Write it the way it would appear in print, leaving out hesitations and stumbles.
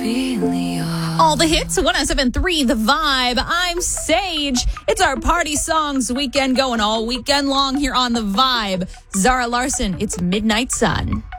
All the hits, 107.3 The Vibe. I'm Sage. It's our party songs weekend going all weekend long here on The Vibe. Zara Larson, it's Midnight Sun.